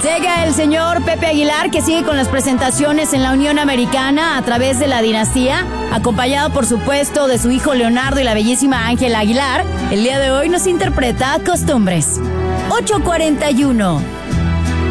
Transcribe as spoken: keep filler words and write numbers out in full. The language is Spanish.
Llega el señor Pepe Aguilar, que sigue con las presentaciones en la Unión Americana a través de La Dinastía, acompañado por supuesto de su hijo Leonardo y la bellísima Ángela Aguilar. El día de hoy nos interpreta Costumbres. ocho cuarenta y uno.